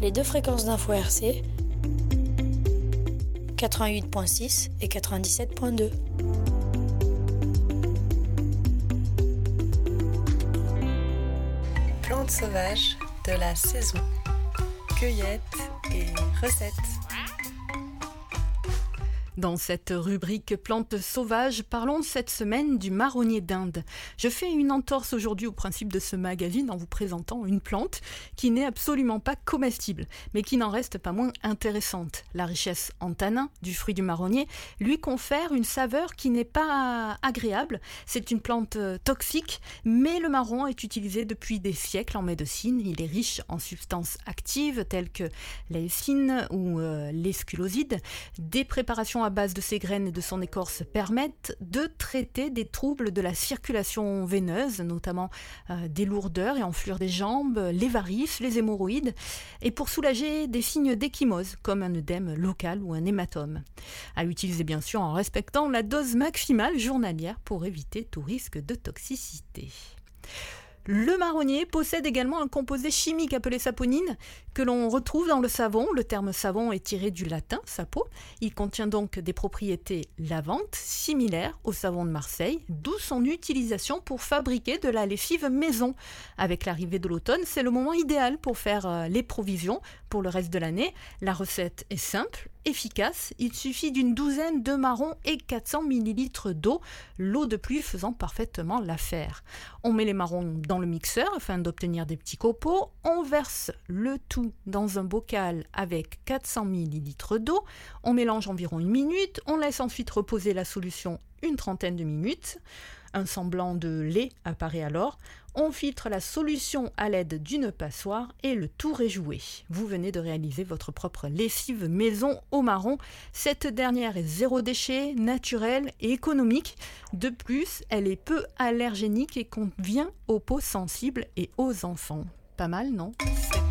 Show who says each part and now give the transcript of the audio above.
Speaker 1: les deux fréquences d'info RC, 88.6 et 97.2.
Speaker 2: Plantes sauvages de la saison. Cueillette et recettes.
Speaker 3: Dans cette rubrique plantes sauvages, parlons cette semaine du marronnier d'Inde. Je fais une entorse aujourd'hui au principe de ce magazine en vous présentant une plante qui n'est absolument pas comestible, mais qui n'en reste pas moins intéressante. La richesse en tanins du fruit du marronnier lui confère une saveur qui n'est pas agréable. C'est une plante toxique, mais le marron est utilisé depuis des siècles en médecine. Il est riche en substances actives telles que l'éocine ou l'esculoside. Des préparations à base de ses graines et de son écorce permettent de traiter des troubles de la circulation veineuse, notamment des lourdeurs et enflures des jambes, les varices, les hémorroïdes, et pour soulager des signes d'échymose, comme un œdème local ou un hématome. À utiliser bien sûr en respectant la dose maximale journalière pour éviter tout risque de toxicité. Le marronnier possède également un composé chimique appelé saponine que l'on retrouve dans le savon. Le terme savon est tiré du latin sapo. Il contient donc des propriétés lavantes similaires au savon de Marseille, d'où son utilisation pour fabriquer de la lessive maison. Avec l'arrivée de l'automne, c'est le moment idéal pour faire les provisions pour le reste de l'année. La recette est simple, efficace. Il suffit d'une douzaine de marrons et 400 ml d'eau, l'eau de pluie faisant parfaitement l'affaire. On met les marrons dans le mixeur afin d'obtenir des petits copeaux. On verse le tout dans un bocal avec 400 ml d'eau. On mélange environ 1 minute. On laisse ensuite reposer la solution une trentaine de minutes. Un semblant de lait apparaît alors. On filtre la solution à l'aide d'une passoire et le tour est joué. Vous venez de réaliser votre propre lessive maison au marron. Cette dernière est zéro déchet, naturelle et économique. De plus, elle est peu allergénique et convient aux peaux sensibles et aux enfants. Pas mal, non ?
Speaker 2: C'est